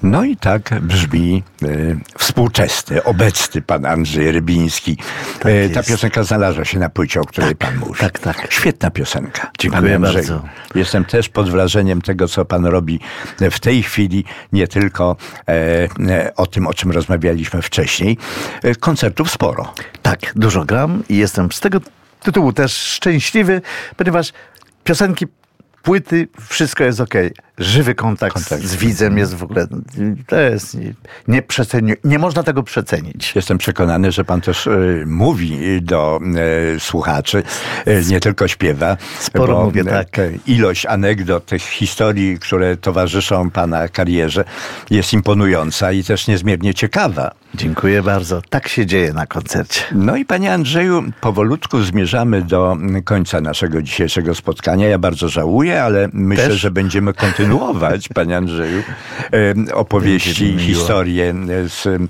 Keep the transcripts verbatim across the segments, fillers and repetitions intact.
No i tak brzmi e, współczesny, obecny pan Andrzej Rybiński. Tak e, ta jest. piosenka znalazła się na płycie, o której Tak, pan mówi. tak, tak. Świetna piosenka. Dziękuję Panie Andrzeju. bardzo. Jestem też pod wrażeniem tego, co pan robi w tej chwili, nie tylko e, e, o tym, o czym rozmawialiśmy wcześniej. E, koncertów sporo. Tak, dużo gram i jestem z tego tytułu też szczęśliwy, ponieważ piosenki, płyty, wszystko jest okej. Żywy kontakt, Kontakt. z widzem jest w ogóle, to jest nie, nie, przeceni- nie można tego przecenić. Jestem przekonany, że pan też e, mówi do e, słuchaczy, e, nie tylko śpiewa. Sporo bo, mówię, e, tak. te ilość anegdot, tych historii, które towarzyszą pana karierze, jest imponująca i też niezmiernie ciekawa. Dziękuję bardzo. Tak się dzieje na koncercie. No i panie Andrzeju, powolutku zmierzamy do końca naszego dzisiejszego spotkania. Ja bardzo żałuję, ale myślę, Też? że będziemy kontynuować, panie Andrzeju, em, opowieści, Będzie mi miło. historie z, em,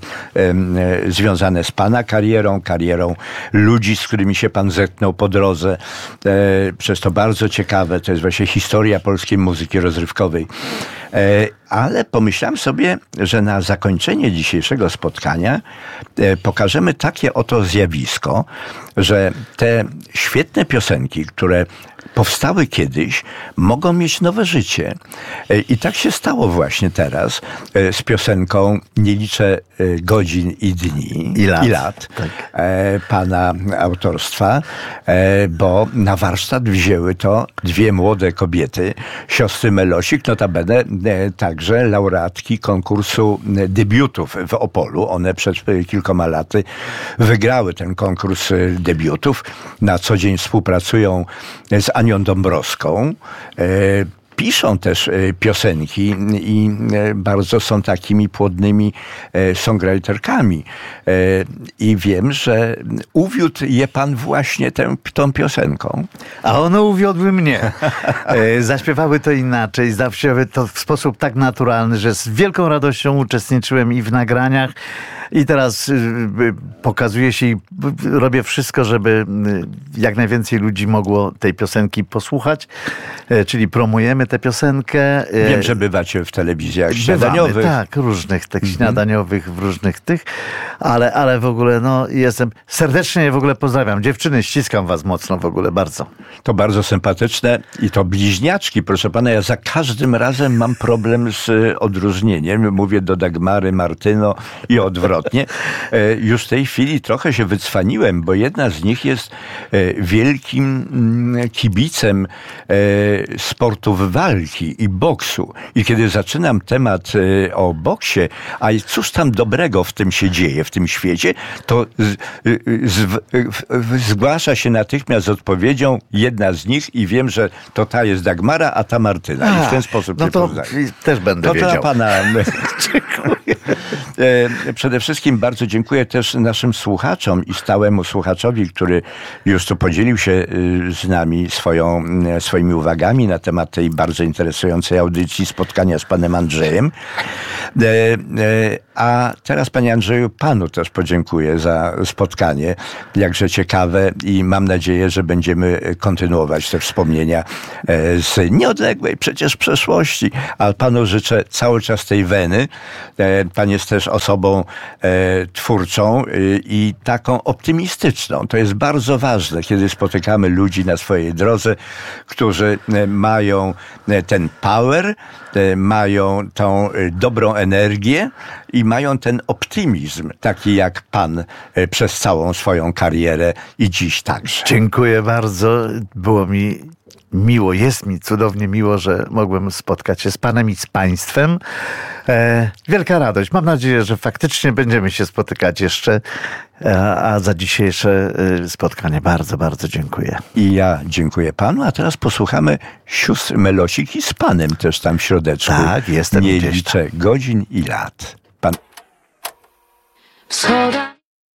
e, związane z pana karierą, karierą ludzi, z którymi się pan zetknął po drodze. E, Przez to bardzo ciekawe, to jest właśnie historia polskiej muzyki rozrywkowej. E, Ale pomyślałem sobie, że na zakończenie dzisiejszego spotkania e, pokażemy takie oto zjawisko, że te świetne piosenki, które powstały kiedyś, mogą mieć nowe życie. E, I tak się stało właśnie teraz e, z piosenką Nie liczę e, godzin i dni I lat. i lat Tak. e, pana autorstwa, e, bo na warsztat wzięły to dwie młode kobiety, siostry Melosik, notabene e, także laureatki konkursu e, debiutów w Opolu. One przed e, kilkoma laty wygrały ten konkurs e, debiutów. Na co dzień współpracują z Anią Dąbrowską. E, Piszą też e, piosenki i e, bardzo są takimi płodnymi e, songwriterkami. E, I wiem, że uwiódł je pan właśnie tę, tą piosenką. A one uwiodły mnie. E, Zaśpiewały to inaczej, zaśpiewały to w sposób tak naturalny, że z wielką radością uczestniczyłem i w nagraniach, i teraz y, y, pokazuję się i y, robię wszystko, żeby y, jak najwięcej ludzi mogło tej piosenki posłuchać, e, czyli promujemy tę piosenkę. E, Wiem, że bywacie w telewizjach Bywamy, śniadaniowych. tak, różnych, tych śniadaniowych, w różnych tych, ale, ale w ogóle, no, jestem, serdecznie w ogóle pozdrawiam. Dziewczyny, ściskam was mocno w ogóle, bardzo. To bardzo sympatyczne i to bliźniaczki, proszę pana. Ja za każdym razem mam problem z e, odróżnieniem. Mówię do Dagmary, Martyno i odwrotnie. E, Już w tej chwili trochę się wycwaniłem, bo jedna z nich jest e, wielkim mm, kibicem e, sportów walki i boksu. I kiedy zaczynam temat e, o boksie, a cóż tam dobrego w tym się dzieje, w tym świecie, to z, z, w, w, zgłasza się natychmiast z odpowiedzią jedna z nich i wiem, że to ta jest Dagmara, a ta Martyna. I w ten sposób no się to poznaję. też będę To dla wiedział. pana. E, Przede wszystkim bardzo dziękuję też naszym słuchaczom i stałemu słuchaczowi, który już tu podzielił się y, z nami swoją, y, swoimi uwagami na temat tej bardzo interesującej audycji spotkania z panem Andrzejem. E, e, A teraz, panie Andrzeju, panu też podziękuję za spotkanie, jakże ciekawe, i mam nadzieję, że będziemy kontynuować te wspomnienia e, z nieodległej przecież przeszłości, ale panu życzę cały czas tej weny. E, Pan jest też osobą e, twórczą y, i taką optymistyczną. To jest bardzo ważne, kiedy spotykamy ludzi na swojej drodze, którzy e, mają e, ten power, e, mają tą e, dobrą energię i mają ten optymizm, taki jak pan e, przez całą swoją karierę i dziś także. Dziękuję bardzo. Było mi miło, jest mi cudownie miło, że mogłem spotkać się z panem i z państwem. E, wielka radość. Mam nadzieję, że faktycznie będziemy się spotykać jeszcze. A, a za dzisiejsze e, spotkanie bardzo, bardzo dziękuję. I ja dziękuję panu, a teraz posłuchamy sióstr Melosik i z panem też tam w środeczku. Tak, jestem Nie gdzieś liczę godzin i lat. Pan... Wschoda